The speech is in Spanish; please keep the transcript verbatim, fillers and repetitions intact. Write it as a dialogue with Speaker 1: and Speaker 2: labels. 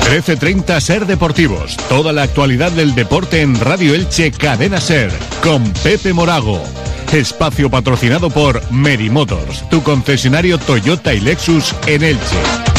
Speaker 1: trece treinta Ser Deportivos. Toda la actualidad del deporte en Radio Elche Cadena Ser. Con Pepe Morago. Espacio patrocinado por Meri Motors, tu concesionario Toyota y Lexus en Elche.